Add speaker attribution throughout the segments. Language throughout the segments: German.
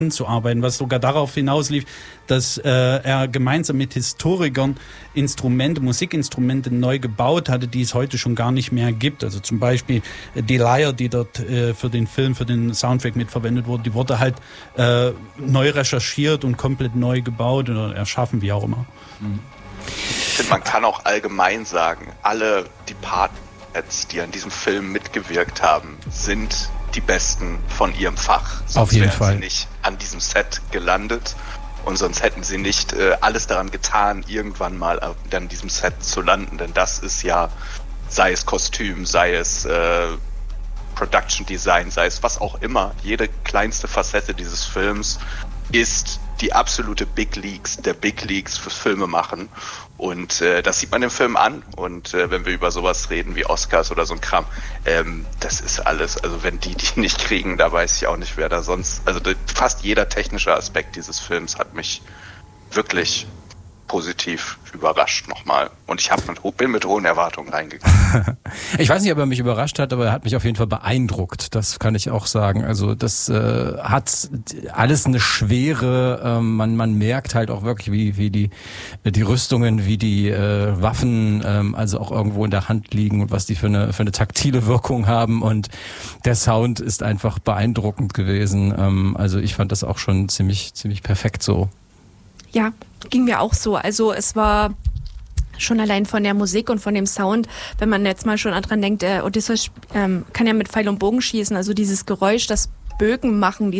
Speaker 1: zu arbeiten, was sogar darauf hinauslief, dass er gemeinsam mit Historikern Musikinstrumente neu gebaut hatte, die es heute schon gar nicht mehr gibt. Also zum Beispiel die Lyre, die dort für den Film, für den Soundtrack mitverwendet wurde, die wurde halt neu recherchiert und komplett neu gebaut oder erschaffen, wie auch immer.
Speaker 2: Ich finde, man kann auch allgemein sagen, alle Departments, die an diesem Film mitgewirkt haben, sind die Besten von ihrem Fach. Sonst
Speaker 3: auf jeden Fall.
Speaker 2: wären sie nicht an diesem Set gelandet und sonst hätten sie nicht alles daran getan, irgendwann mal an diesem Set zu landen, denn das ist ja, sei es Kostüm, sei es Production Design, sei es was auch immer, jede kleinste Facette dieses Films ist die absolute Big Leagues der Big Leagues fürs Filme machen. Und das sieht man im Film an. Und wenn wir über sowas reden wie Oscars oder so ein Kram, das ist alles. Also wenn die nicht kriegen, da weiß ich auch nicht, wer da sonst. Also fast jeder technische Aspekt dieses Films hat mich wirklich positiv überrascht nochmal. Und ich bin mit hohen Erwartungen reingegangen.
Speaker 3: Ich weiß nicht, ob er mich überrascht hat, aber er hat mich auf jeden Fall beeindruckt. Das kann ich auch sagen. Also das hat alles eine Schwere. Man merkt halt auch wirklich, wie die Rüstungen, wie die Waffen also auch irgendwo in der Hand liegen und was die für eine taktile Wirkung haben. Und der Sound ist einfach beeindruckend gewesen. Also ich fand das auch schon ziemlich perfekt so.
Speaker 4: Ja, ging mir auch so. Also es war schon allein von der Musik und von dem Sound, wenn man jetzt mal schon dran denkt, Odysseus kann ja mit Pfeil und Bogen schießen, also dieses Geräusch, das Bögen machen,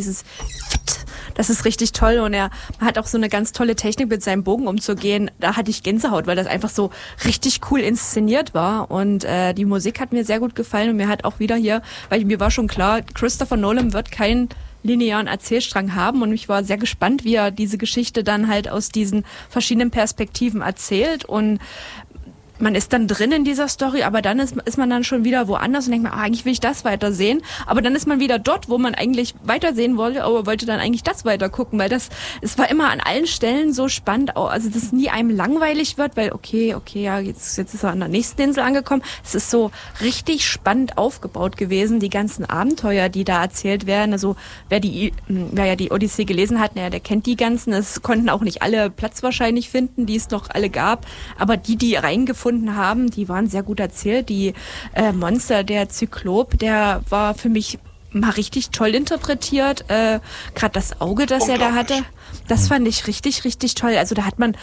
Speaker 4: das ist richtig toll und er hat auch so eine ganz tolle Technik mit seinem Bogen umzugehen. Da hatte ich Gänsehaut, weil das einfach so richtig cool inszeniert war und die Musik hat mir sehr gut gefallen und mir hat auch wieder hier, weil mir war schon klar, Christopher Nolan wird keinen linearen Erzählstrang haben und ich war sehr gespannt, wie er diese Geschichte dann halt aus diesen verschiedenen Perspektiven erzählt und man ist dann drin in dieser Story, aber dann ist man dann schon wieder woanders und denkt man, eigentlich will ich das weitersehen. Aber dann ist man wieder dort, wo man eigentlich weitersehen wollte, aber wollte dann eigentlich das weiter gucken, weil es war immer an allen Stellen so spannend, also dass es nie einem langweilig wird, weil okay, ja, jetzt ist er an der nächsten Insel angekommen. Es ist so richtig spannend aufgebaut gewesen, die ganzen Abenteuer, die da erzählt werden. Also wer ja die Odyssee gelesen hat, der kennt die ganzen. Es konnten auch nicht alle Platz wahrscheinlich finden, die es noch alle gab, aber die reingefunden haben, die waren sehr gut erzählt. Die Monster, der Zyklop, der war für mich mal richtig toll interpretiert. Gerade das Auge, das er da hatte, das fand ich richtig, richtig toll. Also da hat man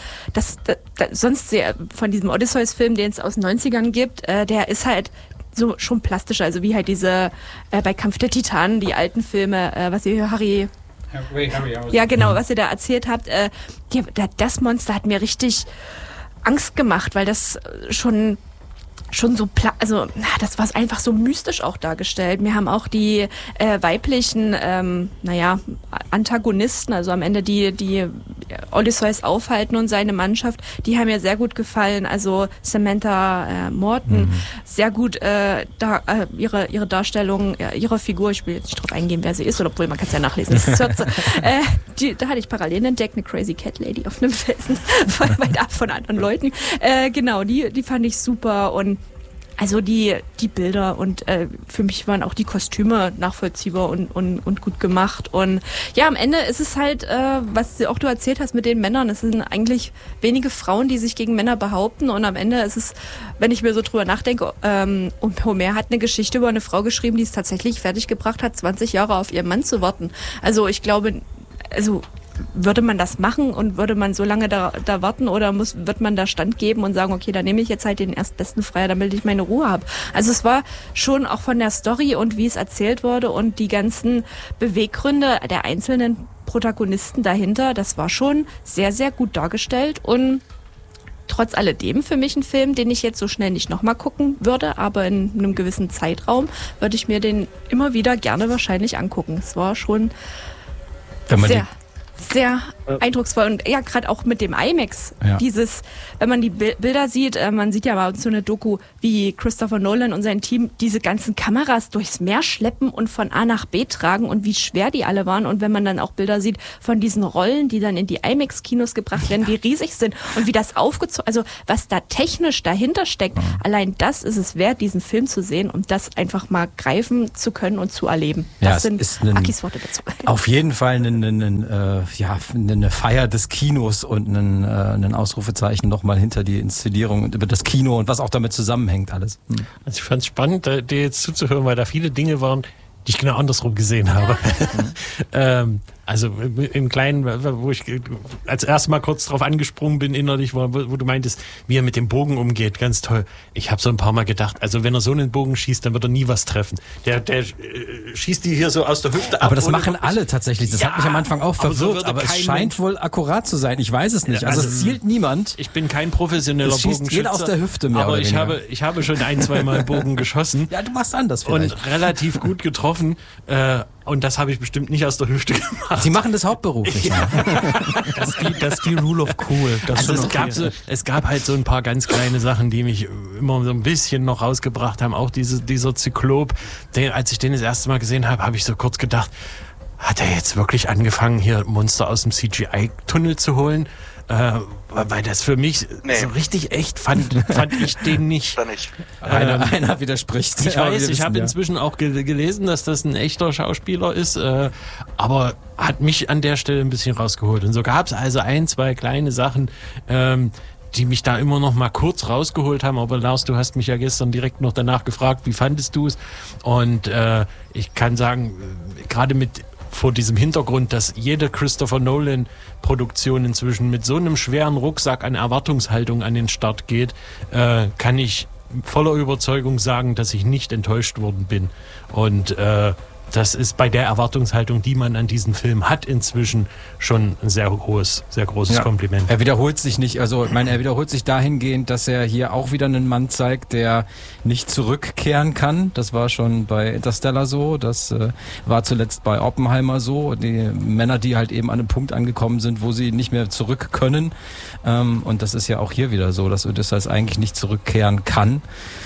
Speaker 4: sonst von diesem Odysseus-Film, den es aus den 90ern gibt, der ist halt so schon plastischer. Also wie halt diese bei Kampf der Titanen, die alten Filme, was ihr ja genau, was ihr da erzählt habt. Das Monster hat mir richtig Angst gemacht, weil das schon so, das war einfach so mystisch auch dargestellt. Mir haben auch die weiblichen, Antagonisten, also am Ende die Odysseus aufhalten und seine Mannschaft, die haben mir sehr gut gefallen. Also Samantha Morton, sehr gut ihre Darstellung, ihre Figur, ich will jetzt nicht drauf eingehen, wer sie ist, oder obwohl man kann es ja nachlesen. Da hatte ich parallel entdeckt, eine Crazy Cat Lady auf einem Felsen, weit ab von anderen Leuten. Genau, die fand ich super und also die Bilder und für mich waren auch die Kostüme nachvollziehbar und gut gemacht. Und ja, am Ende ist es halt, was auch du erzählt hast mit den Männern, es sind eigentlich wenige Frauen, die sich gegen Männer behaupten. Und am Ende ist es, wenn ich mir so drüber nachdenke, und Homer hat eine Geschichte über eine Frau geschrieben, die es tatsächlich fertiggebracht hat, 20 Jahre auf ihren Mann zu warten. Also ich glaube, würde man das machen und würde man so lange da warten oder wird man da Stand geben und sagen, okay, dann nehme ich jetzt halt den erstbesten Freier, damit ich meine Ruhe habe. Also es war schon auch von der Story und wie es erzählt wurde und die ganzen Beweggründe der einzelnen Protagonisten dahinter, das war schon sehr, sehr gut dargestellt und trotz alledem für mich ein Film, den ich jetzt so schnell nicht nochmal gucken würde, aber in einem gewissen Zeitraum würde ich mir den immer wieder gerne wahrscheinlich angucken. Es war schon Sehr eindrucksvoll und ja, gerade auch mit dem IMAX. Dieses, wenn man die Bilder sieht, man sieht ja bei uns so eine Doku, wie Christopher Nolan und sein Team diese ganzen Kameras durchs Meer schleppen und von A nach B tragen und wie schwer die alle waren. Und wenn man dann auch Bilder sieht von diesen Rollen, die dann in die IMAX-Kinos gebracht werden, wie riesig sind und wie das aufgezogen, also was da technisch dahinter steckt, allein das ist es wert, diesen Film zu sehen und das einfach mal greifen zu können und zu erleben. Das sind Akis Worte dazu.
Speaker 3: Auf jeden Fall eine Feier des Kinos und ein Ausrufezeichen nochmal hinter die Inszenierung und über das Kino und was auch damit zusammenhängt alles.
Speaker 5: Also ich fand es spannend, dir jetzt zuzuhören, weil da viele Dinge waren, die ich genau andersrum gesehen habe. Also im Kleinen, wo ich als erstes Mal kurz drauf angesprungen bin innerlich, wo du meintest, wie er mit dem Bogen umgeht, ganz toll. Ich habe so ein paar Mal gedacht, also wenn er so einen Bogen schießt, dann wird er nie was treffen. Der schießt die hier so aus der Hüfte ab.
Speaker 3: Aber das machen alle tatsächlich. Das hat mich am Anfang auch verwirrt, aber es scheint wohl akkurat zu sein. Ich weiß es nicht. Also es zielt niemand.
Speaker 5: Ich bin kein professioneller Bogenschütze.
Speaker 3: Jeder aus der Hüfte mehr
Speaker 5: aber
Speaker 3: oder weniger.
Speaker 5: ich habe schon 1-2 Mal Bogen geschossen.
Speaker 3: Ja, du machst anders vielleicht.
Speaker 5: Und relativ gut getroffen. Und das habe ich bestimmt nicht aus der Hüfte gemacht.
Speaker 3: Sie machen das hauptberuflich.
Speaker 5: Ja. Das ist die Rule of Cool. Es gab halt so ein paar ganz kleine Sachen, die mich immer so ein bisschen noch rausgebracht haben. Auch dieser Zyklop, als ich den das erste Mal gesehen habe, habe ich so kurz gedacht, hat er jetzt wirklich angefangen, hier Monster aus dem CGI-Tunnel zu holen? Weil das für mich so richtig echt fand ich den nicht.
Speaker 3: Einer widerspricht.
Speaker 5: Ich weiß, ich habe inzwischen auch gelesen, dass das ein echter Schauspieler ist, aber hat mich an der Stelle ein bisschen rausgeholt. Und so gab es also 1-2 kleine Sachen, die mich da immer noch mal kurz rausgeholt haben. Aber Lars, du hast mich ja gestern direkt noch danach gefragt, wie fandest du es? Und ich kann sagen, gerade vor diesem Hintergrund, dass jede Christopher Nolan Produktion inzwischen mit so einem schweren Rucksack an Erwartungshaltung an den Start geht, kann ich voller Überzeugung sagen, dass ich nicht enttäuscht worden bin. Und das ist bei der Erwartungshaltung, die man an diesen Film hat, inzwischen schon ein sehr großes Kompliment.
Speaker 3: Er wiederholt sich nicht, also ich meine, er wiederholt sich dahingehend, dass er hier auch wieder einen Mann zeigt, der nicht zurückkehren kann. Das war schon bei Interstellar so, das war zuletzt bei Oppenheimer so. Die Männer, die halt eben an einem Punkt angekommen sind, wo sie nicht mehr zurück können. Und das ist ja auch hier wieder so, dass Odysseus eigentlich nicht zurückkehren kann.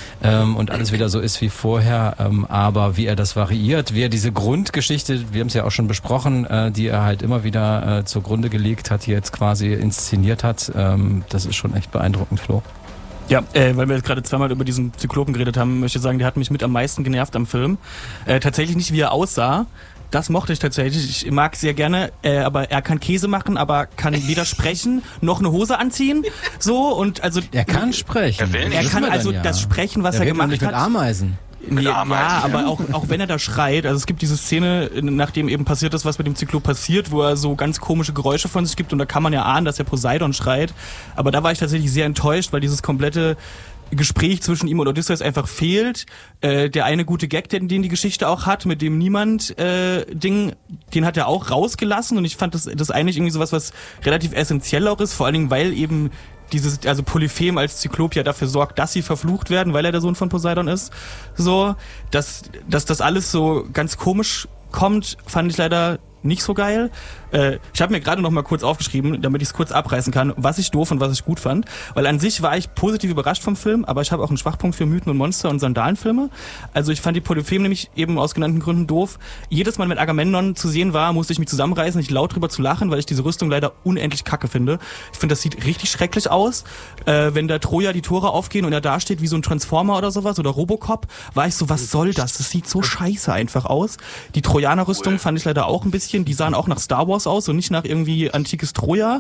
Speaker 3: Und alles wieder so ist wie vorher, aber wie er das variiert, wie er diese Grundgeschichte, wir haben es ja auch schon besprochen, die er halt immer wieder zugrunde gelegt hat, hier jetzt quasi inszeniert hat, das ist schon echt beeindruckend, Flo.
Speaker 6: Ja, weil wir jetzt gerade zweimal über diesen Zyklopen geredet haben, möchte ich sagen, der hat mich mit am meisten genervt am Film. Tatsächlich nicht, wie er aussah. Das mochte ich tatsächlich. Ich mag sehr gerne, aber er kann Käse machen, aber kann weder sprechen noch eine Hose anziehen. So und also
Speaker 3: er kann sprechen.
Speaker 6: Er kann also das Sprechen, was er gemacht hat.
Speaker 3: Mit Ameisen.
Speaker 6: Ja, aber auch wenn er da schreit, also es gibt diese Szene, nachdem eben passiert ist, was mit dem Zyklop passiert, wo er so ganz komische Geräusche von sich gibt und da kann man ja ahnen, dass er Poseidon schreit. Aber da war ich tatsächlich sehr enttäuscht, weil dieses komplette Gespräch zwischen ihm und Odysseus einfach fehlt. Der eine gute Gag, den die Geschichte auch hat, mit dem Niemand-Ding, den hat er auch rausgelassen und ich fand das eigentlich irgendwie sowas, was relativ essentiell auch ist, vor allen Dingen, weil eben also Polyphem als Zyklop ja dafür sorgt, dass sie verflucht werden, weil er der Sohn von Poseidon ist. So, dass das alles so ganz komisch kommt, fand ich leider nicht so geil. Ich habe mir gerade noch mal kurz aufgeschrieben, damit ich es kurz abreißen kann, was ich doof und was ich gut fand. Weil an sich war ich positiv überrascht vom Film, aber ich habe auch einen Schwachpunkt für Mythen und Monster und Sandalenfilme. Also ich fand die Polyphem nämlich eben aus genannten Gründen doof. Jedes Mal, wenn Agamemnon zu sehen war, musste ich mich zusammenreißen, nicht laut drüber zu lachen, weil ich diese Rüstung leider unendlich kacke finde. Ich finde, das sieht richtig schrecklich aus. Wenn da Troja die Tore aufgehen und er da steht wie so ein Transformer oder sowas oder Robocop, war ich so, was soll das? Das sieht so scheiße einfach aus. Die Trojaner-Rüstung fand ich leider auch ein bisschen, die sahen auch nach Star Wars aus und nicht nach irgendwie antikes Troja.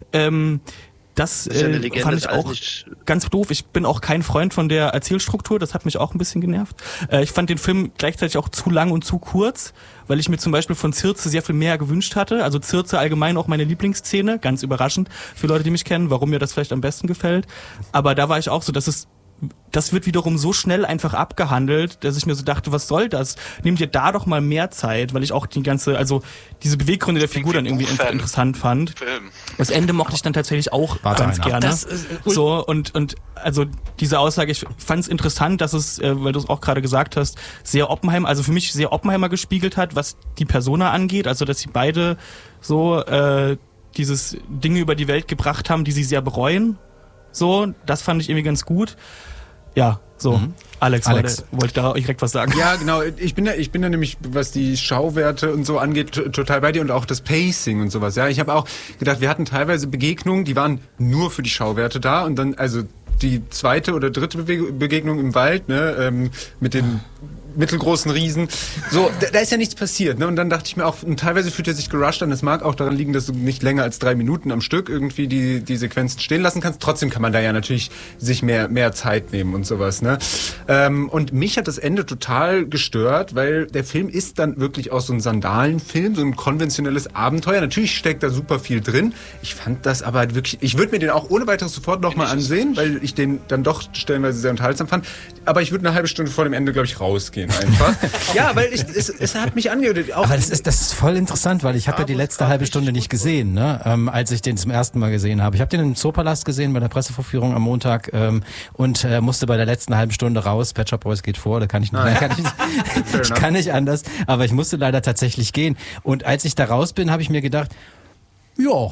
Speaker 6: Das fand ich auch ganz doof. Ich bin auch kein Freund von der Erzählstruktur, das hat mich auch ein bisschen genervt. Ich fand den Film gleichzeitig auch zu lang und zu kurz, weil ich mir zum Beispiel von Circe sehr viel mehr gewünscht hatte. Also Circe allgemein auch meine Lieblingsszene, ganz überraschend für Leute, die mich kennen, warum mir das vielleicht am besten gefällt. Aber da war ich auch so, dass es das wird wiederum so schnell einfach abgehandelt, dass ich mir so dachte, was soll das? Nehmt ihr da doch mal mehr Zeit, weil ich auch diese Beweggründe der Figur dann irgendwie interessant fand. Das Ende mochte ich dann tatsächlich auch ganz gerne. So, und also diese Aussage, ich fand es interessant, dass es, weil du es auch gerade gesagt hast, sehr Oppenheimer, also für mich sehr Oppenheimer gespiegelt hat, was die Persona angeht, also dass sie beide so dieses Dinge über die Welt gebracht haben, die sie sehr bereuen. So, das fand ich irgendwie ganz gut. Ja, so. Alex. Wollte da direkt was sagen.
Speaker 7: Ja, genau. Ich bin da nämlich, was die Schauwerte und so angeht, total bei dir und auch das Pacing und sowas. Ja, ich habe auch gedacht, wir hatten teilweise Begegnungen, die waren nur für die Schauwerte da und dann, also die zweite oder dritte Begegnung im Wald, ne, mit den mittelgroßen Riesen. So, da ist ja nichts passiert, ne? Und dann dachte ich mir auch, teilweise fühlt er sich gerusht an. Das mag auch daran liegen, dass du nicht länger als 3 Minuten am Stück irgendwie die Sequenzen stehen lassen kannst. Trotzdem kann man da ja natürlich sich mehr Zeit nehmen und sowas, ne? Und mich hat das Ende total gestört, weil der Film ist dann wirklich auch so ein Sandalenfilm, so ein konventionelles Abenteuer. Natürlich steckt da super viel drin. Ich fand das aber halt wirklich, ich würde mir den auch ohne weiteres sofort nochmal ansehen, weil ich den dann doch stellenweise sehr unterhaltsam fand. Aber ich würde eine halbe Stunde vor dem Ende, glaube ich, rausgehen einfach. Ja, weil es hat mich angehört.
Speaker 3: Aber das ist voll interessant, weil ich habe ja die letzte halbe Stunde nicht gesehen, ne? Als ich den zum ersten Mal gesehen habe. Ich habe den im Zoopalast gesehen bei der Pressevorführung am Montag und musste bei der letzten halben Stunde raus. Pet Shop Boys geht vor, da kann ich nicht mehr. Ich kann nicht anders, aber ich musste leider tatsächlich gehen. Und als ich da raus bin, habe ich mir gedacht, ja,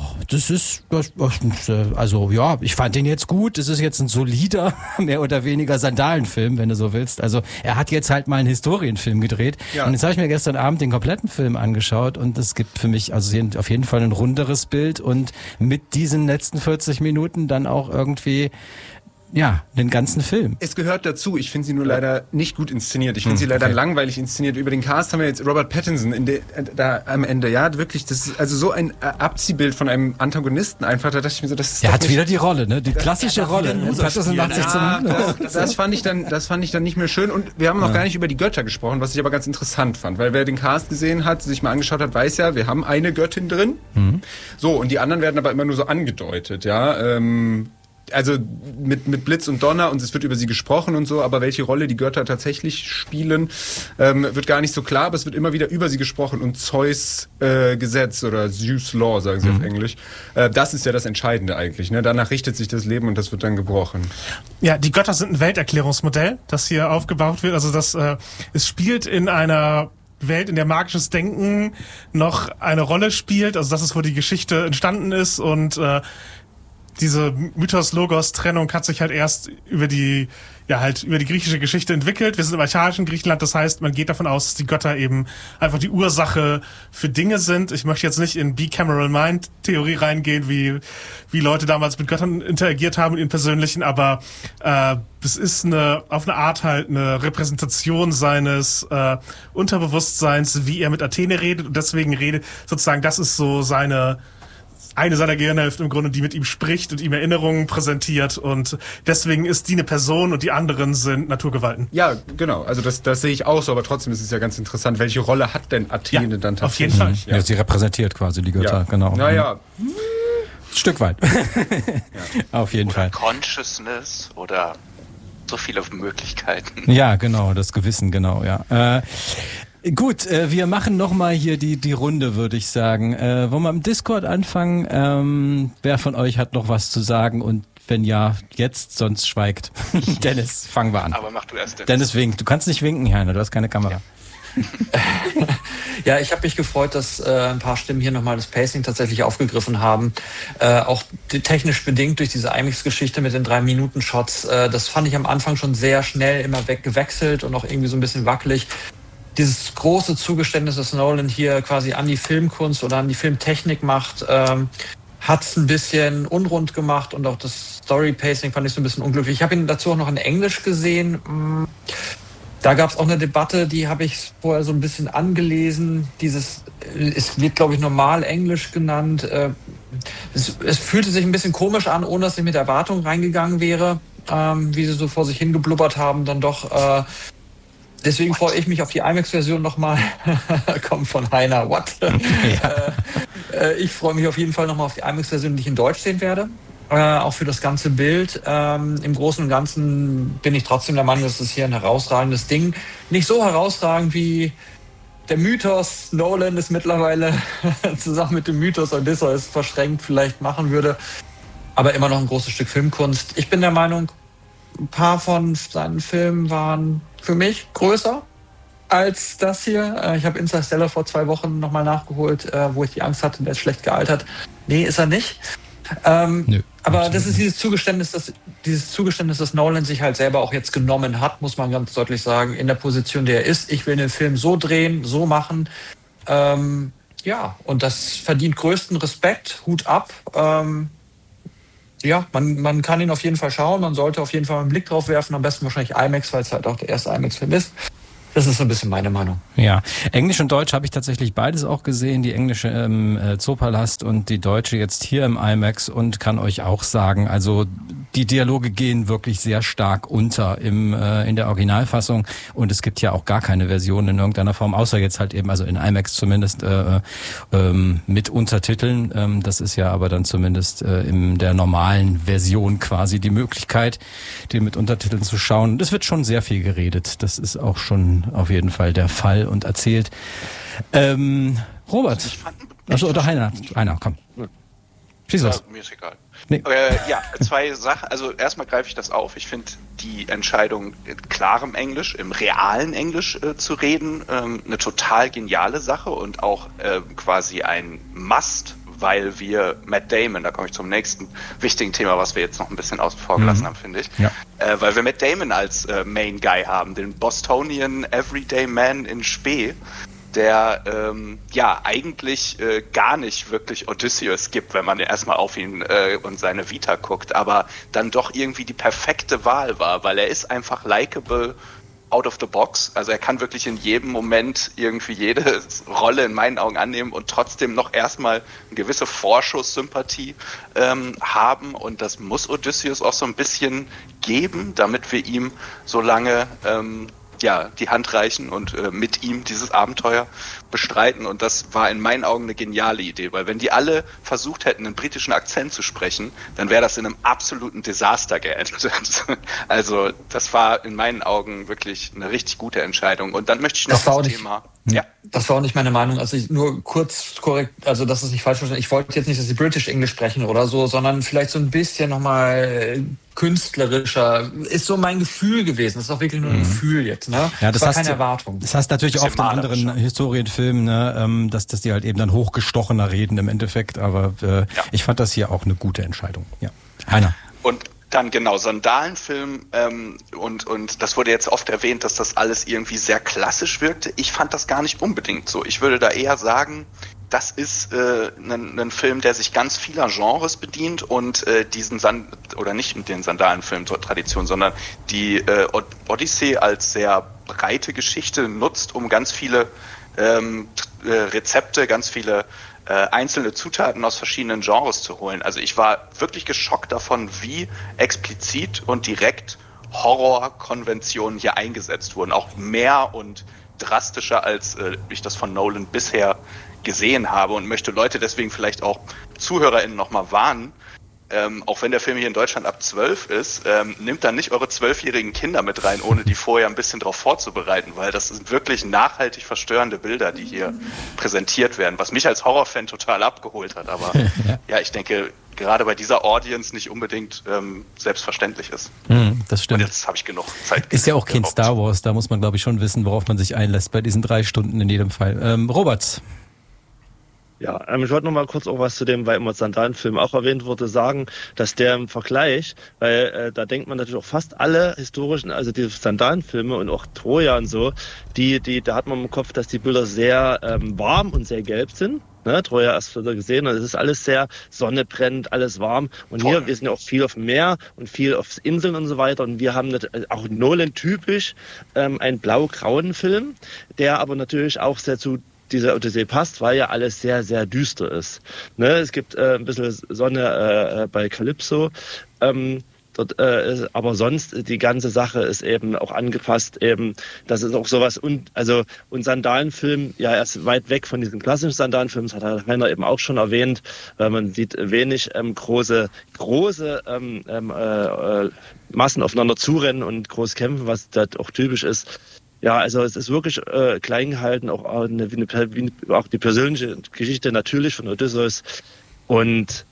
Speaker 3: also ja, ich fand den jetzt gut. Es ist jetzt ein solider, mehr oder weniger Sandalenfilm, wenn du so willst. Also er hat jetzt halt mal einen Historienfilm gedreht. Ja. Und jetzt habe ich mir gestern Abend den kompletten Film angeschaut und es gibt für mich also auf jeden Fall ein runderes Bild und mit diesen letzten 40 Minuten dann auch irgendwie den ganzen Film.
Speaker 7: Es gehört dazu. Ich finde sie nur leider nicht gut inszeniert. Ich finde sie leider langweilig inszeniert. Über den Cast haben wir jetzt Robert Pattinson da am Ende. Ja, wirklich, das ist also so ein Abziehbild von einem Antagonisten einfach. Da dachte ich mir so, das ist.
Speaker 3: Der hat wieder die Rolle, ne? Die klassische Rolle.
Speaker 7: Pattinson macht sich das fand ich dann nicht mehr schön. Und wir haben noch gar nicht über die Götter gesprochen, was ich aber ganz interessant fand. Weil wer den Cast gesehen hat, sich mal angeschaut hat, weiß ja, wir haben eine Göttin drin. So, und die anderen werden aber immer nur so angedeutet, ja. Also mit Blitz und Donner und es wird über sie gesprochen und so, aber welche Rolle die Götter tatsächlich spielen, wird gar nicht so klar, aber es wird immer wieder über sie gesprochen und Zeus Gesetz oder Zeus Law, sagen sie auf Englisch, das ist ja das Entscheidende eigentlich, ne? Danach richtet sich das Leben und das wird dann gebrochen.
Speaker 8: Ja, die Götter sind ein Welterklärungsmodell, das hier aufgebaut wird, also es spielt in einer Welt, in der magisches Denken noch eine Rolle spielt, also das ist, wo die Geschichte entstanden ist und diese Mythos-Logos-Trennung hat sich halt erst über die griechische Geschichte entwickelt. Wir sind im archaischen Griechenland, das heißt, man geht davon aus, dass die Götter eben einfach die Ursache für Dinge sind. Ich möchte jetzt nicht in Bicameral Mind-Theorie reingehen, wie Leute damals mit Göttern interagiert haben in ihren persönlichen, aber es ist auf eine Art halt eine Repräsentation seines Unterbewusstseins, wie er mit Athene redet und deswegen sozusagen, das ist so eine seiner Gehirnhälften im Grunde, die mit ihm spricht und ihm Erinnerungen präsentiert und deswegen ist die eine Person und die anderen sind Naturgewalten.
Speaker 7: Ja, genau. Also das sehe ich auch so, aber trotzdem ist es ja ganz interessant. Welche Rolle hat denn Athene dann tatsächlich?
Speaker 3: Auf jeden Fall. Ja, sie repräsentiert quasi die Götter, genau.
Speaker 7: Naja.
Speaker 3: Stück weit. Auf jeden Fall.
Speaker 2: Consciousness oder so viele Möglichkeiten.
Speaker 3: Ja, genau, das Gewissen, genau, ja. Gut, wir machen nochmal hier die Runde, würde ich sagen. Wollen wir im Discord anfangen? Wer von euch hat noch was zu sagen? Und wenn ja, jetzt, sonst schweigt. Dennis, fangen wir an.
Speaker 2: Aber mach du erst, Dennis.
Speaker 3: Dennis winkt. Du kannst nicht winken, Heiner, du hast keine Kamera.
Speaker 9: Ja, ich habe mich gefreut, dass ein paar Stimmen hier nochmal das Pacing tatsächlich aufgegriffen haben. Auch technisch bedingt durch diese IMAX-Geschichte mit den 3-Minuten-Shots. Das fand ich am Anfang schon sehr schnell immer weggewechselt und auch irgendwie so ein bisschen wackelig. Dieses große Zugeständnis, das Nolan hier quasi an die Filmkunst oder an die Filmtechnik macht, hat es ein bisschen unrund gemacht und auch das Story-Pacing fand ich so ein bisschen unglücklich. Ich habe ihn dazu auch noch in Englisch gesehen. Da gab es auch eine Debatte, die habe ich vorher so ein bisschen angelesen. Es wird, glaube ich, normal Englisch genannt. Es fühlte sich ein bisschen komisch an, ohne dass ich mit Erwartungen reingegangen wäre, wie sie so vor sich hingeblubbert haben, dann doch. Deswegen freue ich mich auf die IMAX-Version nochmal. Kommt von Heiner, what? Ja. Ich freue mich auf jeden Fall nochmal auf die IMAX-Version, die ich in Deutsch sehen werde. auch für das ganze Bild. Im Großen und Ganzen bin ich trotzdem der Meinung, dass es hier ein herausragendes Ding. Nicht so herausragend wie der Mythos Nolan es mittlerweile zusammen mit dem Mythos Odysseus verschränkt vielleicht machen würde. Aber immer noch ein großes Stück Filmkunst. Ich bin der Meinung, ein paar von seinen Filmen waren für mich größer als das hier. Ich habe Interstellar vor 2 Wochen nochmal nachgeholt, wo ich die Angst hatte, der ist schlecht gealtert. Nee, ist er nicht.
Speaker 3: Nö,
Speaker 9: aber das ist dieses Zugeständnis, dass Nolan sich halt selber auch jetzt genommen hat, muss man ganz deutlich sagen, in der Position, der er ist. Ich will den Film so drehen, so machen. Ja, und das verdient größten Respekt. Hut ab. Ja, man kann ihn auf jeden Fall schauen. Man sollte auf jeden Fall einen Blick drauf werfen. Am besten wahrscheinlich IMAX, weil es halt auch der erste IMAX-Film ist. Das ist so ein bisschen meine Meinung.
Speaker 3: Ja, Englisch und Deutsch habe ich tatsächlich beides auch gesehen, die englische im Zoopalast und die deutsche jetzt hier im IMAX, und kann euch auch sagen, also die Dialoge gehen wirklich sehr stark unter in der Originalfassung, und es gibt ja auch gar keine Version in irgendeiner Form, außer jetzt halt eben, also in IMAX zumindest, mit Untertiteln. Das ist ja aber dann zumindest in der normalen Version quasi die Möglichkeit, die mit Untertiteln zu schauen. Das wird schon sehr viel geredet, das ist auch schon auf jeden Fall der Fall und erzählt. Robert. Achso, oder Heiner, komm. Schieß los.
Speaker 2: Ja, mir ist egal.
Speaker 3: Nee.
Speaker 2: Ja, 2 Sachen. Also erstmal greife ich das auf. Ich finde die Entscheidung, in klarem Englisch, im realen Englisch zu reden, eine total geniale Sache und auch quasi ein Must, weil wir Matt Damon, da komme ich zum nächsten wichtigen Thema, was wir jetzt noch ein bisschen außen vor gelassen haben, finde ich. Ja. Weil wir Matt Damon als Main Guy haben, den Bostonian Everyday Man in Spee, der ja eigentlich gar nicht wirklich Odysseus gibt, wenn man erstmal auf ihn und seine Vita guckt, aber dann doch irgendwie die perfekte Wahl war, weil er ist einfach likable out of the box. Also er kann wirklich in jedem Moment irgendwie jede Rolle in meinen Augen annehmen und trotzdem noch erstmal eine gewisse Vorschusssympathie haben, und das muss Odysseus auch so ein bisschen geben, damit wir ihm so lange ja, die Hand reichen und mit ihm dieses Abenteuer bestreiten. Und das war in meinen Augen eine geniale Idee, weil wenn die alle versucht hätten, einen britischen Akzent zu sprechen, dann wäre das in einem absoluten Desaster geendet. Also das war in meinen Augen wirklich eine richtig gute Entscheidung. Und dann möchte ich noch das Thema... Ja.
Speaker 9: Das war auch nicht meine Meinung. Also ich nur kurz korrekt, also das ist nicht falsch verstanden. Ich wollte jetzt nicht, dass sie British English sprechen oder so, sondern vielleicht so ein bisschen nochmal künstlerischer. Ist so mein Gefühl gewesen. Das ist auch wirklich nur ein Gefühl jetzt. Ne?
Speaker 3: Ja, das
Speaker 9: war keine Erwartung.
Speaker 3: Das heißt natürlich oft in anderen Historienfilmen, ne, dass die halt eben dann hochgestochener reden im Endeffekt. Aber ich fand das hier auch eine gute Entscheidung. Ja, Heiner.
Speaker 2: Und dann genau, Sandalenfilm und das wurde jetzt oft erwähnt, dass das alles irgendwie sehr klassisch wirkte. Ich fand das gar nicht unbedingt so. Ich würde da eher sagen, das ist ein Film, der sich ganz vieler Genres bedient und oder nicht den Sandalenfilm-Tradition, sondern die Odyssee als sehr breite Geschichte nutzt, um ganz viele Rezepte, ganz viele einzelne Zutaten aus verschiedenen Genres zu holen. Also ich war wirklich geschockt davon, wie explizit und direkt Horrorkonventionen hier eingesetzt wurden. Auch mehr und drastischer, als ich das von Nolan bisher gesehen habe, und möchte Leute deswegen vielleicht auch ZuhörerInnen nochmal warnen, auch wenn der Film hier in Deutschland ab 12 ist, nimmt dann nicht eure 12-jährigen Kinder mit rein, ohne die vorher ein bisschen darauf vorzubereiten, weil das sind wirklich nachhaltig verstörende Bilder, die hier präsentiert werden, was mich als Horrorfan total abgeholt hat. Aber ja, ich denke, gerade bei dieser Audience nicht unbedingt selbstverständlich ist.
Speaker 3: Das stimmt.
Speaker 2: Und jetzt habe ich genug Zeit.
Speaker 3: Ist ja auch kein Star Wars, da muss man, glaube ich, schon wissen, worauf man sich einlässt bei diesen 3 Stunden in jedem Fall. Robert.
Speaker 10: Ja, ich wollte noch mal kurz auch was zu dem, weil immer Sandalenfilm auch erwähnt wurde, sagen, dass der im Vergleich, weil da denkt man natürlich auch fast alle historischen, also die Sandalenfilme und auch Troja und so, da hat man im Kopf, dass die Bilder sehr warm und sehr gelb sind. Ne, Troja erst wieder gesehen, und es ist alles sehr, Sonne brennt, alles warm. Und hier, wir sind ja auch viel auf dem Meer und viel auf Inseln und so weiter. Und wir haben auch Nolan typisch einen blau-grauen Film, der aber natürlich auch sehr zu dieser Odyssee passt, weil ja alles sehr, sehr düster ist. Ne, es gibt ein bisschen Sonne bei Calypso. Dort, aber sonst die ganze Sache ist eben auch angepasst, eben, das ist auch sowas und Sandalenfilm, ja, er ist weit weg von diesem klassischen Sandalenfilm, das hat Heiner eben auch schon erwähnt, weil man sieht wenig große Massen aufeinander zurennen und groß kämpfen, was da auch typisch ist. Ja, also es ist wirklich klein gehalten, auch die persönliche Geschichte natürlich von Odysseus und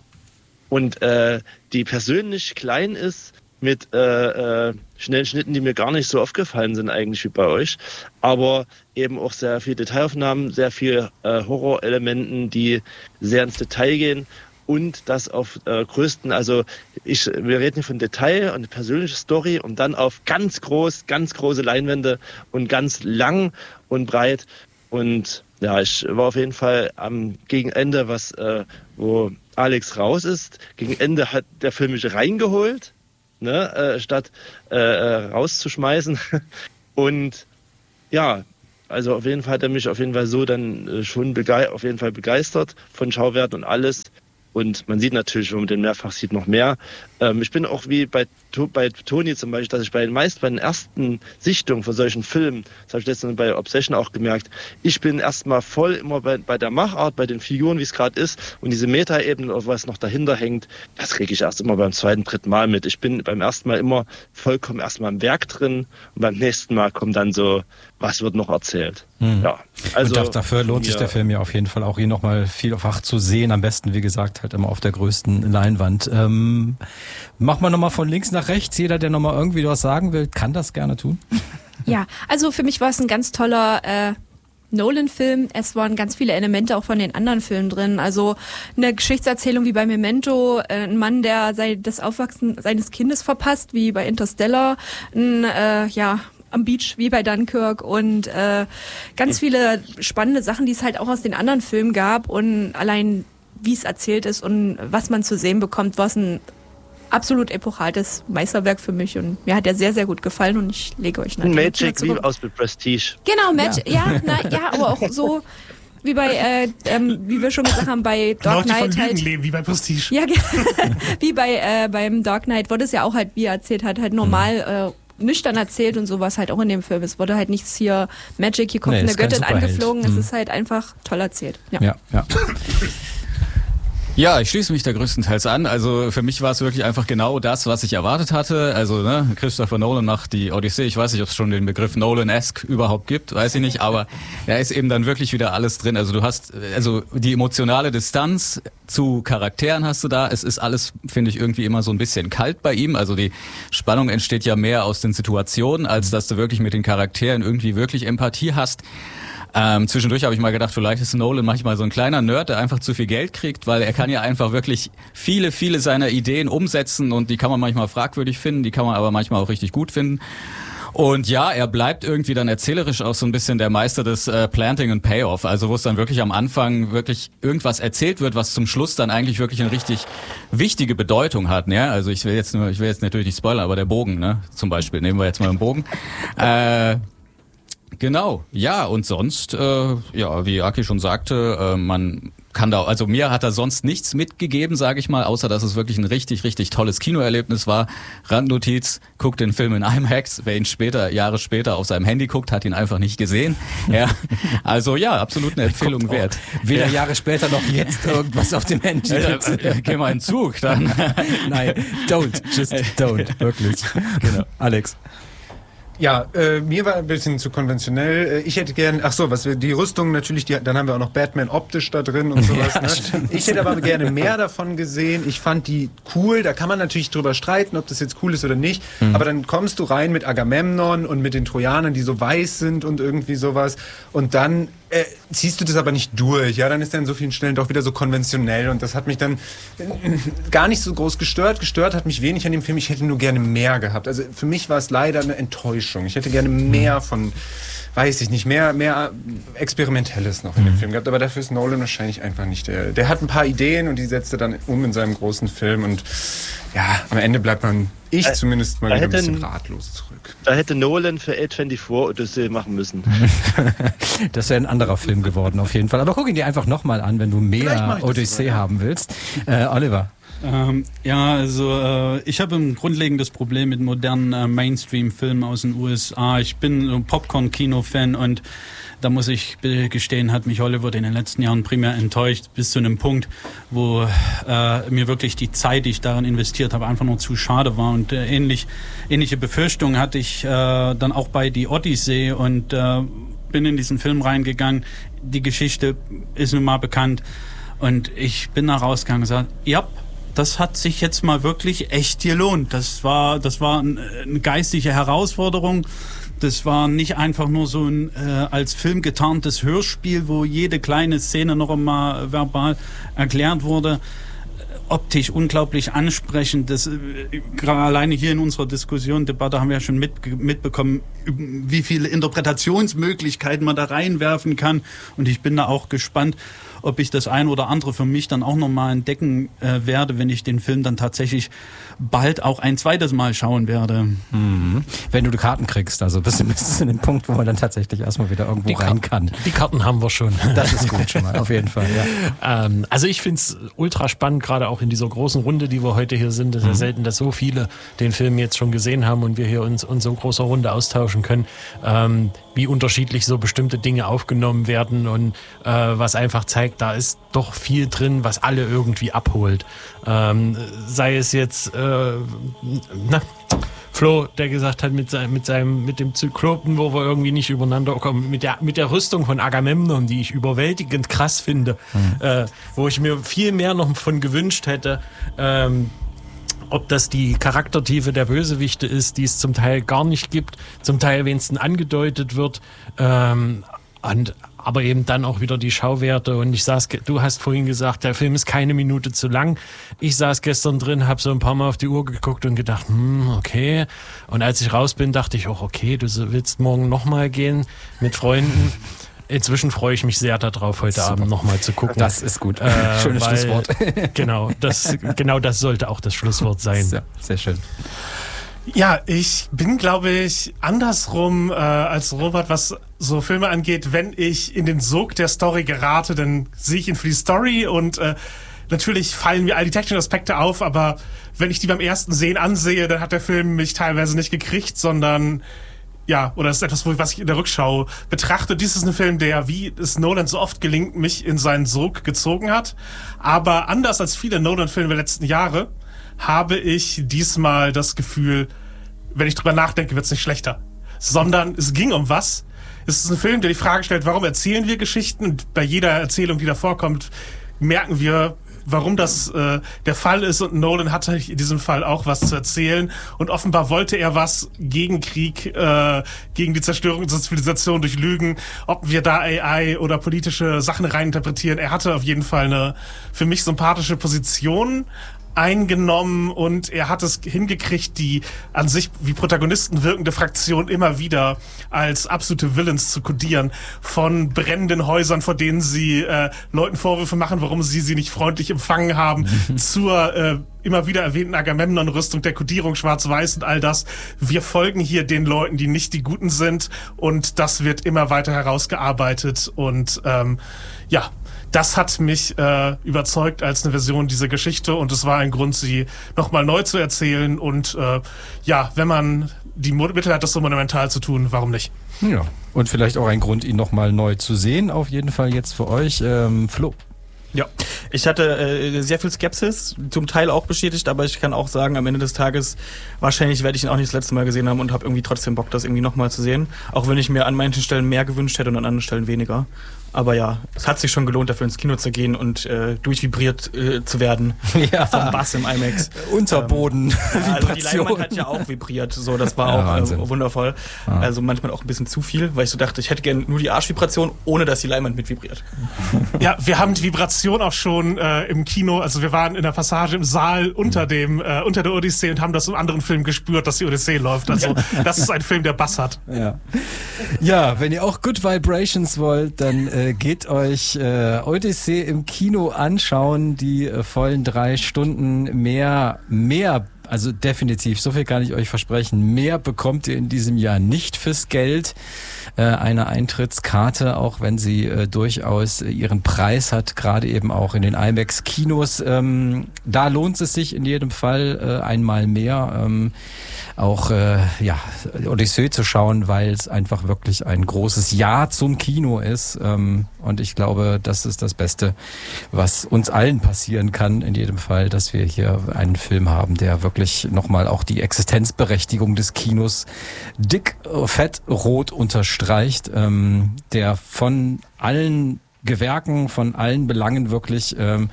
Speaker 10: die persönlich klein ist mit schnellen Schnitten, die mir gar nicht so aufgefallen sind eigentlich wie bei euch, aber eben auch sehr viel Detailaufnahmen, sehr viel Horrorelementen, die sehr ins Detail gehen und das auf größten, wir reden hier von Detail und persönliche Story und dann auf ganz große Leinwände und ganz lang und breit und ja, ich war auf jeden Fall am Gegenende, wo Alex raus ist. Gegen Ende hat der Film mich reingeholt, statt rauszuschmeißen. Und ja, also auf jeden Fall hat er mich auf jeden Fall so dann schon begeistert von Schauwerten und alles. Und man sieht natürlich, wenn man den mehrfach sieht, noch mehr. Ich bin auch wie bei Toni zum Beispiel, dass ich bei den ersten Sichtungen von solchen Filmen, das habe ich letztens bei Obsession auch gemerkt, ich bin erstmal voll immer bei der Machart, bei den Figuren, wie es gerade ist. Und diese Metaebene, was noch dahinter hängt, das kriege ich erst immer beim zweiten, dritten Mal mit. Ich bin beim ersten Mal immer vollkommen erstmal im Werk drin und beim nächsten Mal kommt dann so, was wird noch erzählt. Ja, also
Speaker 3: und dafür lohnt sich der Film ja auf jeden Fall auch, ihn nochmal vielfach zu sehen. Am besten, wie gesagt, halt immer auf der größten Leinwand. Machen wir nochmal von links nach rechts. Jeder, der nochmal irgendwie was sagen will, kann das gerne tun.
Speaker 4: Ja, also für mich war es ein ganz toller Nolan-Film. Es waren ganz viele Elemente auch von den anderen Filmen drin. Also eine Geschichtserzählung wie bei Memento, ein Mann, der das Aufwachsen seines Kindes verpasst, wie bei Interstellar, am Beach wie bei Dunkirk und ganz viele spannende Sachen, die es halt auch aus den anderen Filmen gab und allein wie es erzählt ist und was man zu sehen bekommt, war es ein absolut epochales Meisterwerk für mich und mir hat er sehr, sehr gut gefallen und ich lege euch natürlich
Speaker 10: Magic wie aus mit Prestige.
Speaker 4: Genau, Magic, aber auch so wie bei, wie wir schon gesagt haben, bei Dark Knight halt.
Speaker 8: Leben, wie bei Prestige.
Speaker 4: Ja, wie beim Dark Knight wurde es ja auch halt, wie er erzählt hat, halt normal nüchtern erzählt und sowas halt auch in dem Film. Es wurde halt nichts hier Magic, hier kommt eine Göttin angeflogen. Es ist halt einfach toll erzählt. Ja.
Speaker 11: Ja, ich schließe mich da größtenteils an. Also für mich war es wirklich einfach genau das, was ich erwartet hatte. Also Christopher Nolan macht die Odyssee. Ich weiß nicht, ob es schon den Begriff Nolan-esque überhaupt gibt, weiß ich nicht. Aber da ist eben dann wirklich wieder alles drin. Also du hast die emotionale Distanz zu Charakteren hast du da. Es ist alles, finde ich, irgendwie immer so ein bisschen kalt bei ihm. Also die Spannung entsteht ja mehr aus den Situationen, als dass du wirklich mit den Charakteren irgendwie wirklich Empathie hast. Zwischendurch habe ich mal gedacht, vielleicht ist Nolan manchmal so ein kleiner Nerd, der einfach zu viel Geld kriegt, weil er kann ja einfach wirklich viele seiner Ideen umsetzen und die kann man manchmal fragwürdig finden, die kann man aber manchmal auch richtig gut finden. Und ja, er bleibt irgendwie dann erzählerisch auch so ein bisschen der Meister des Planting and Payoff, also wo es dann wirklich am Anfang wirklich irgendwas erzählt wird, was zum Schluss dann eigentlich wirklich eine richtig wichtige Bedeutung hat. Ne? Also ich will jetzt natürlich nicht spoilern, aber der Bogen, ne, zum Beispiel, nehmen wir jetzt mal den Bogen. Genau, ja, und sonst, wie Aki schon sagte, man kann da, also mir hat er sonst nichts mitgegeben, sage ich mal, außer dass es wirklich ein richtig, richtig tolles Kinoerlebnis war. Randnotiz, guckt den Film in IMAX, wer ihn Jahre später auf seinem Handy guckt, hat ihn einfach nicht gesehen. Ja, also ja, absolut eine Empfehlung wert.
Speaker 3: Weder Jahre später noch jetzt irgendwas auf dem Handy.
Speaker 11: Geh mal in den Zug, dann.
Speaker 3: Nein, just don't, wirklich. Genau. Alex.
Speaker 7: Ja, mir war ein bisschen zu konventionell. Ich hätte gern, die Rüstung natürlich, dann haben wir auch noch Batman optisch da drin und sowas. Ja, ne? Ich hätte aber gerne mehr davon gesehen. Ich fand die cool. Da kann man natürlich drüber streiten, ob das jetzt cool ist oder nicht. Aber dann kommst du rein mit Agamemnon und mit den Trojanern, die so weiß sind und irgendwie sowas. Und dann ziehst du das aber nicht durch. Ja, dann ist er an so vielen Stellen doch wieder so konventionell und das hat mich dann gar nicht so groß gestört. Gestört hat mich wenig an dem Film. Ich hätte nur gerne mehr gehabt. Also für mich war es leider eine Enttäuschung. Ich hätte gerne mehr von, weiß ich nicht, mehr Experimentelles noch in dem Film gehabt. Aber dafür ist Nolan wahrscheinlich einfach nicht der hat ein paar Ideen und die setzt er dann in seinem großen Film und ja, am Ende bleibt zumindest mal ein bisschen ratlos zurück.
Speaker 10: Da hätte Nolan für A24 Odyssey machen müssen.
Speaker 3: Das wäre ein anderer Film geworden auf jeden Fall. Aber guck ihn dir einfach nochmal an, wenn du mehr Odyssey haben willst. Oliver.
Speaker 1: Ich habe ein grundlegendes Problem mit modernen Mainstream-Filmen aus den USA. Ich bin ein Popcorn-Kino-Fan und da muss ich gestehen, hat mich Hollywood in den letzten Jahren primär enttäuscht, bis zu einem Punkt, wo mir wirklich die Zeit, die ich darin investiert habe, einfach nur zu schade war. Und ähnliche Befürchtungen hatte ich dann auch bei Die Odyssee und bin in diesen Film reingegangen. Die Geschichte ist nun mal bekannt und ich bin da rausgegangen und gesagt, ja, das hat sich jetzt mal wirklich echt gelohnt. Das war eine geistige Herausforderung. Das war nicht einfach nur so ein als Film getarntes Hörspiel, wo jede kleine Szene noch einmal verbal erklärt wurde. Optisch unglaublich ansprechend. Das gerade alleine hier in unserer Debatte haben wir ja schon mitbekommen, wie viele Interpretationsmöglichkeiten man da reinwerfen kann. Und ich bin da auch gespannt, ob ich das ein oder andere für mich dann auch nochmal entdecken werde, wenn ich den Film dann tatsächlich bald auch ein zweites Mal schauen werde.
Speaker 3: Mhm. Wenn du die Karten kriegst, also bist du in dem Punkt, wo man dann tatsächlich erstmal wieder irgendwo rein kann.
Speaker 5: Die Karten haben wir schon.
Speaker 3: Das ist gut schon mal, auf jeden Fall. Ja.
Speaker 5: Also ich finde es ultra spannend, gerade auch in dieser großen Runde, die wir heute hier sind. Es ist ja selten, dass so viele den Film jetzt schon gesehen haben und wir hier uns in so großer Runde austauschen können, wie unterschiedlich so bestimmte Dinge aufgenommen werden und was einfach zeigt, da ist doch viel drin, was alle irgendwie abholt. Sei es jetzt Flo, der gesagt hat, mit dem Zyklopen, wo wir irgendwie nicht übereinander kommen, mit der Rüstung von Agamemnon, die ich überwältigend krass finde, wo ich mir viel mehr noch von gewünscht hätte, ob das die Charaktertiefe der Bösewichte ist, die es zum Teil gar nicht gibt, zum Teil wenigstens angedeutet wird, aber eben dann auch wieder die Schauwerte. Und du hast vorhin gesagt, der Film ist keine Minute zu lang. Ich saß gestern drin, habe so ein paar Mal auf die Uhr geguckt und gedacht, okay. Und als ich raus bin, dachte ich auch, okay, du willst morgen nochmal gehen mit Freunden. Inzwischen freue ich mich sehr darauf, heute Abend nochmal zu gucken.
Speaker 3: Das ist gut. Schönes Schlusswort.
Speaker 5: Genau das sollte auch das Schlusswort sein.
Speaker 3: Sehr, sehr schön.
Speaker 8: Ja, ich bin, glaube ich, andersrum als Robert, was so Filme angeht. Wenn ich in den Sog der Story gerate, dann sehe ich ihn für die Story und natürlich fallen mir all die technischen Aspekte auf, aber wenn ich die beim ersten Sehen ansehe, dann hat der Film mich teilweise nicht gekriegt, sondern oder das ist etwas, was ich in der Rückschau betrachte. Dies ist ein Film, der, wie es Nolan so oft gelingt, mich in seinen Sog gezogen hat. Aber anders als viele Nolan-Filme der letzten Jahre habe ich diesmal das Gefühl, wenn ich drüber nachdenke, wird es nicht schlechter. Sondern es ging um was. Es ist ein Film, der die Frage stellt, warum erzählen wir Geschichten? Und bei jeder Erzählung, die da vorkommt, merken wir, warum das der Fall ist. Und Nolan hatte in diesem Fall auch was zu erzählen. Und offenbar wollte er was gegen Krieg, gegen die Zerstörung unserer Zivilisation durch Lügen. Ob wir da AI oder politische Sachen reininterpretieren. Er hatte auf jeden Fall eine für mich sympathische Position eingenommen und er hat es hingekriegt, die an sich wie Protagonisten wirkende Fraktion immer wieder als absolute Villains zu kodieren. Von brennenden Häusern, vor denen sie Leuten Vorwürfe machen, warum sie nicht freundlich empfangen haben, zur immer wieder erwähnten Agamemnon-Rüstung, der Kodierung Schwarz-Weiß und all das. Wir folgen hier den Leuten, die nicht die Guten sind und das wird immer weiter herausgearbeitet und das hat mich überzeugt als eine Version dieser Geschichte und es war ein Grund, sie nochmal neu zu erzählen und wenn man die Mittel hat, das so monumental zu tun, warum nicht?
Speaker 3: Ja, und vielleicht auch ein Grund, ihn nochmal neu zu sehen, auf jeden Fall jetzt für euch. Flo.
Speaker 6: Ja, ich hatte sehr viel Skepsis, zum Teil auch bestätigt, aber ich kann auch sagen, am Ende des Tages, wahrscheinlich werde ich ihn auch nicht das letzte Mal gesehen haben und habe irgendwie trotzdem Bock, das irgendwie nochmal zu sehen. Auch wenn ich mir an manchen Stellen mehr gewünscht hätte und an anderen Stellen weniger. Aber ja, es hat sich schon gelohnt, dafür ins Kino zu gehen und durchvibriert zu werden vom Bass im IMAX.
Speaker 3: Unterboden.
Speaker 6: Also die Leinwand hat ja auch vibriert, so das war auch wundervoll. Ja. Also manchmal auch ein bisschen zu viel, weil ich so dachte, ich hätte gerne nur die Arschvibration, ohne dass die Leinwand mit vibriert.
Speaker 8: Ja, wir haben die Vibration auch schon im Kino, also wir waren in der Passage im Saal unter der Odyssee und haben das im anderen Film gespürt, dass die Odyssee läuft. Also das ist ein Film, der Bass hat.
Speaker 3: Ja, wenn ihr auch Good Vibrations wollt, dann geht euch Odyssey im Kino anschauen, die vollen 3 Stunden mehr also definitiv, so viel kann ich euch versprechen. Mehr bekommt ihr in diesem Jahr nicht fürs Geld. Eine Eintrittskarte, auch wenn sie durchaus ihren Preis hat, gerade eben auch in den IMAX-Kinos. Da lohnt es sich in jedem Fall einmal mehr, auch Odyssee zu schauen, weil es einfach wirklich ein großes Ja zum Kino ist. Und ich glaube, das ist das Beste, was uns allen passieren kann, in jedem Fall, dass wir hier einen Film haben, der wirklich nochmal auch die Existenzberechtigung des Kinos dick, fett, rot unterstreicht, der von allen Gewerken, von allen Belangen wirklich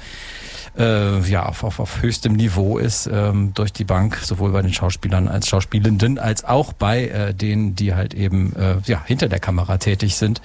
Speaker 3: auf höchstem Niveau ist, durch die Bank, sowohl bei den Schauspielern als Schauspielenden, als auch bei denen, die halt eben hinter der Kamera tätig sind.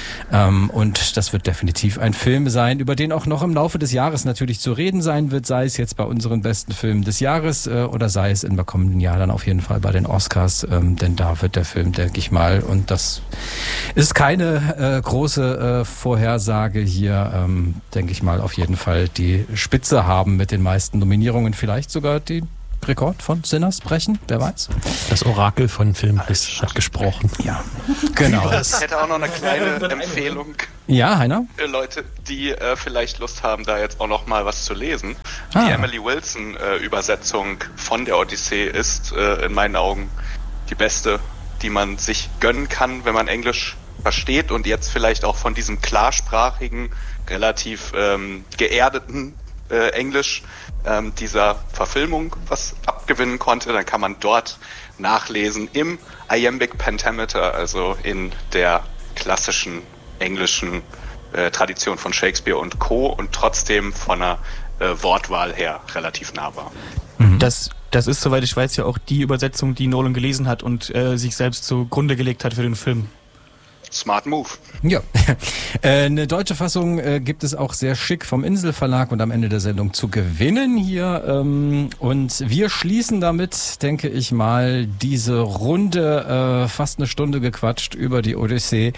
Speaker 3: Und das wird definitiv ein Film sein, über den auch noch im Laufe des Jahres natürlich zu reden sein wird, sei es jetzt bei unseren besten Filmen des Jahres oder sei es im kommenden Jahr dann auf jeden Fall bei den Oscars, denn da wird der Film, denke ich mal, und das ist keine große Vorhersage hier, denke ich mal, auf jeden Fall die Spitze haben mit den meisten Nominierungen, vielleicht sogar den Rekord von Sinners brechen, wer weiß.
Speaker 5: Das Orakel von Filmriss hat gesprochen.
Speaker 3: Ja, genau.
Speaker 2: Ich hätte auch noch eine kleine Empfehlung.
Speaker 3: Ja, Heiner?
Speaker 2: Leute, die vielleicht Lust haben, da jetzt auch noch mal was zu lesen. Die Emily Wilson Übersetzung von der Odyssee ist in meinen Augen die beste, die man sich gönnen kann, wenn man Englisch versteht und jetzt vielleicht auch von diesem klarsprachigen, relativ geerdeten Englisch dieser Verfilmung was abgewinnen konnte, dann kann man dort nachlesen im Iambic Pentameter, also in der klassischen englischen Tradition von Shakespeare und Co. und trotzdem von einer Wortwahl her relativ nahbar.
Speaker 6: Das ist, soweit ich weiß, ja auch die Übersetzung, die Nolan gelesen hat und sich selbst zugrunde gelegt hat für den Film.
Speaker 2: Smart Move.
Speaker 3: Ja, eine deutsche Fassung gibt es auch sehr schick vom Inselverlag und am Ende der Sendung zu gewinnen hier. Und wir schließen damit, denke ich mal, diese Runde, fast eine Stunde gequatscht über die Odyssee,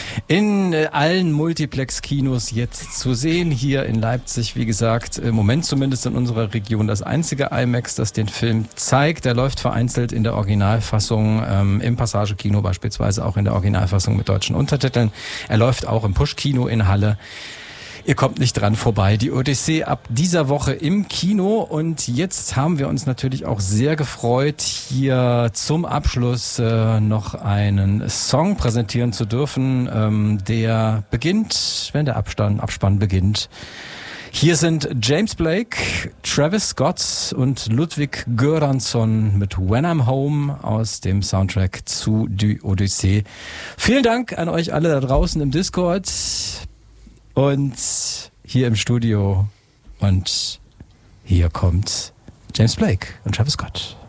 Speaker 3: in allen Multiplex-Kinos jetzt zu sehen. Hier in Leipzig, wie gesagt, im Moment zumindest in unserer Region das einzige IMAX, das den Film zeigt. Der läuft vereinzelt in der Originalfassung, im Passage-Kino beispielsweise auch in der Originalfassung mit deutschen Untertiteln. Er läuft auch im Push-Kino in Halle. Ihr kommt nicht dran vorbei. Die Odyssee ab dieser Woche im Kino. Und jetzt haben wir uns natürlich auch sehr gefreut, hier zum Abschluss noch einen Song präsentieren zu dürfen, der beginnt, wenn der Abspann beginnt. Hier sind James Blake, Travis Scott und Ludwig Göransson mit When I'm Home aus dem Soundtrack zu Die Odyssee. Vielen Dank an euch alle da draußen im Discord und hier im Studio. Und hier kommt James Blake und Travis Scott.